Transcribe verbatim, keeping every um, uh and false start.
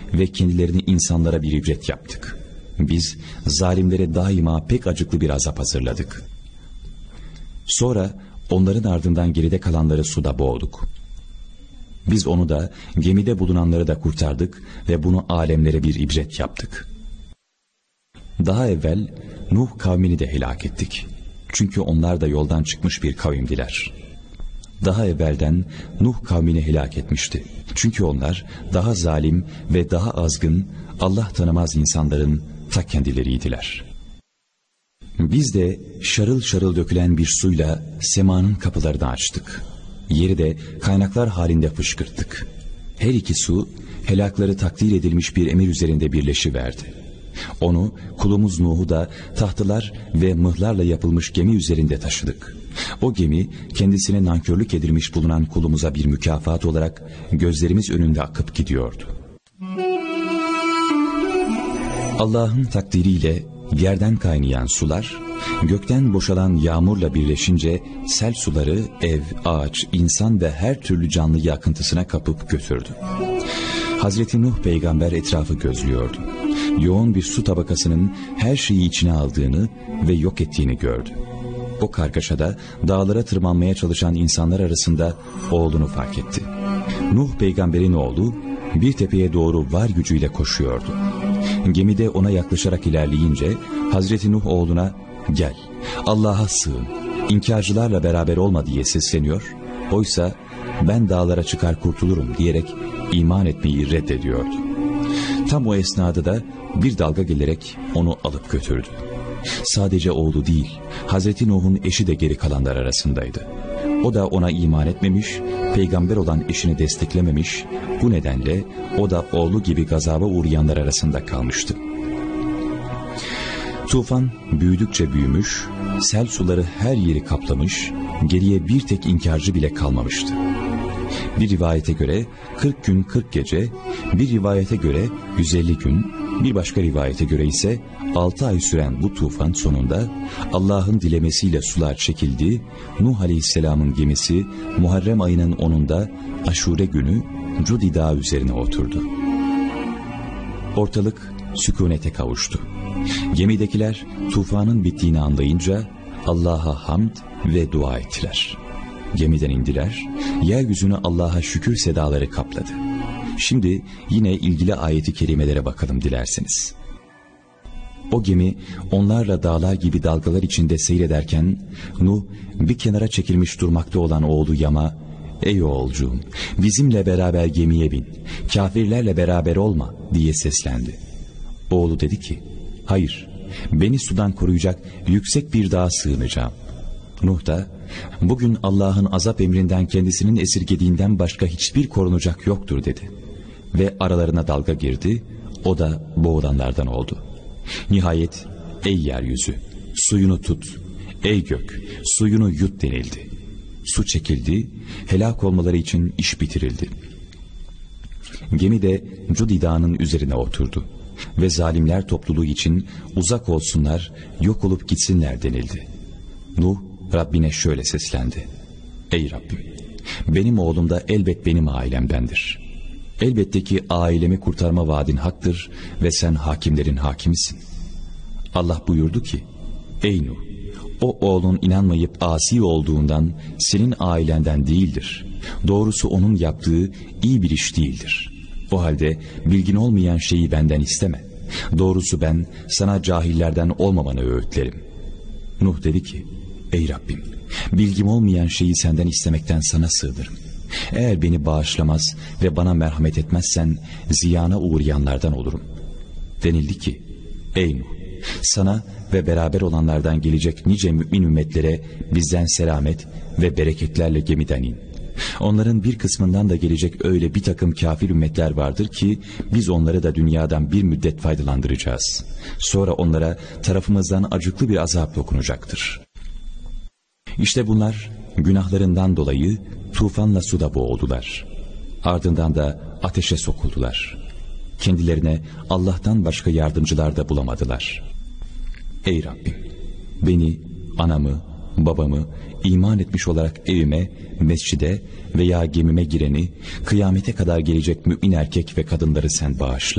ve kendilerini insanlara bir ibret yaptık. Biz zalimlere daima pek acıklı bir azap hazırladık. Sonra onların ardından geride kalanları suda boğduk. Biz onu da gemide bulunanları da kurtardık ve bunu alemlere bir ibret yaptık. Daha evvel Nuh kavmini de helak ettik. Çünkü onlar da yoldan çıkmış bir kavimdiler. Daha evvelden Nuh kavmini helak etmişti. Çünkü onlar daha zalim ve daha azgın, Allah tanımaz insanların ta kendileriydiler. Biz de şarıl şarıl dökülen bir suyla semanın kapılarını açtık. Yeri de kaynaklar halinde fışkırttık. Her iki su helakları takdir edilmiş bir emir üzerinde birleşiverdi. Onu, kulumuz Nuh'u da tahtılar ve mıhlarla yapılmış gemi üzerinde taşıdık. O gemi kendisine nankörlük edilmiş bulunan kulumuza bir mükafat olarak gözlerimiz önünde akıp gidiyordu. Allah'ın takdiriyle yerden kaynayan sular, gökten boşalan yağmurla birleşince sel suları ev, ağaç, insan ve her türlü canlıyı akıntısına kapıp götürdü. Hazreti Nuh peygamber etrafı gözlüyordu. Yoğun bir su tabakasının her şeyi içine aldığını ve yok ettiğini gördü. O kargaşada dağlara tırmanmaya çalışan insanlar arasında oğlunu fark etti. Nuh peygamberin oğlu bir tepeye doğru var gücüyle koşuyordu. Gemide ona yaklaşarak ilerleyince Hazreti Nuh oğluna "Gel, Allah'a sığın, inkarcılarla beraber olma" diye sesleniyor. Oysa "Ben dağlara çıkar kurtulurum" diyerek iman etmeyi reddediyordu. Tam o esnada da bir dalga gelerek onu alıp götürdü. Sadece oğlu değil, Hazreti Nuh'un eşi de geri kalanlar arasındaydı. O da ona iman etmemiş, peygamber olan eşini desteklememiş, bu nedenle o da oğlu gibi gazaba uğrayanlar arasında kalmıştı. Tufan büyüdükçe büyümüş, sel suları her yeri kaplamış, geriye bir tek inkarcı bile kalmamıştı. Bir rivayete göre kırk gün kırk gece, bir rivayete göre yüz elli gün, bir başka rivayete göre ise altı ay süren bu tufan sonunda Allah'ın dilemesiyle sular çekildi. Nuh Aleyhisselam'ın gemisi Muharrem ayının onunda Aşure günü Cudi Dağı üzerine oturdu. Ortalık sükunete kavuştu. Gemidekiler tufanın bittiğini anlayınca Allah'a hamd ve dua ettiler. Gemiden indiler, yeryüzünü Allah'a şükür sedaları kapladı. Şimdi yine ilgili ayeti kerimelere bakalım dilerseniz. O gemi onlarla dağlar gibi dalgalar içinde seyrederken Nuh bir kenara çekilmiş durmakta olan oğlu Yam'a "Ey oğulcuğum, bizimle beraber gemiye bin, kafirlerle beraber olma" diye seslendi. Oğlu dedi ki "Hayır, beni sudan koruyacak yüksek bir dağa sığınacağım." Nuh da "Bugün Allah'ın azap emrinden kendisinin esirgediğinden başka hiçbir korunacak yoktur" dedi. Ve aralarına dalga girdi, o da boğulanlardan oldu. Nihayet "Ey yeryüzü, suyunu tut, ey gök, suyunu yut" denildi. Su çekildi, helak olmaları için iş bitirildi. Gemi de Cudi Dağı'nın üzerine oturdu ve zalimler topluluğu için uzak olsunlar, yok olup gitsinler denildi. Nuh Rabbine şöyle seslendi: "Ey Rabbim, benim oğlum da elbet benim ailemdendir. Elbette ki ailemi kurtarma vaadin haktır ve sen hakimlerin hakimisin." Allah buyurdu ki: "Ey Nuh, o oğlun inanmayıp asi olduğundan senin ailenden değildir. Doğrusu onun yaptığı iyi bir iş değildir. O halde bilgin olmayan şeyi benden isteme. Doğrusu ben sana cahillerden olmamanı öğütlerim." Nuh dedi ki: "Ey Rabbim, bilgim olmayan şeyi senden istemekten sana sığınırım. Eğer beni bağışlamaz ve bana merhamet etmezsen ziyana uğrayanlardan olurum." Denildi ki: "Ey Nuh, sana ve beraber olanlardan gelecek nice mümin ümmetlere bizden selamet ve bereketlerle gemiden in. Onların bir kısmından da gelecek öyle bir takım kafir ümmetler vardır ki biz onları da dünyadan bir müddet faydalandıracağız. Sonra onlara tarafımızdan acıklı bir azap dokunacaktır." İşte bunlar günahlarından dolayı tufanla suda boğuldular. Ardından da ateşe sokuldular. Kendilerine Allah'tan başka yardımcılar da bulamadılar. Ey Rabbim, beni, anamı, babamı iman etmiş olarak evime, mescide veya gemime gireni, kıyamete kadar gelecek mümin erkek ve kadınları sen bağışla.